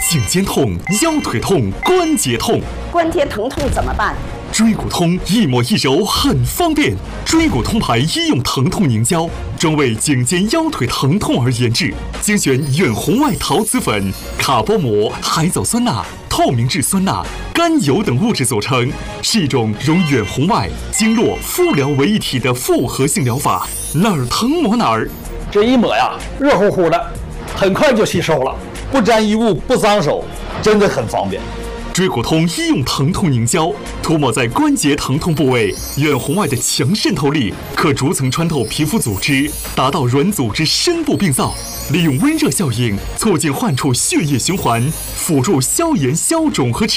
颈肩痛、腰腿痛、关节痛。 关节疼痛怎么办？ 椎骨通一抹一揉很方便，椎骨通牌医用疼痛凝胶，专为颈肩腰腿疼痛而研制，精选远红外陶瓷粉、卡波膜、海藻酸钠、透明质酸钠、甘油等物质组成，是一种融远红外、经络、敷疗为一体的复合性疗法，哪儿疼抹哪儿。 这一抹呀，热乎乎的，很快就吸收了，不沾衣物，不脏手，真的很方便。 椎骨通医用疼痛凝胶涂抹在关节疼痛部位，远红外的强渗透力可逐层穿透皮肤组织，达到软组织深部病灶，利用温热效应促进患处血液循环，辅助消炎消肿和止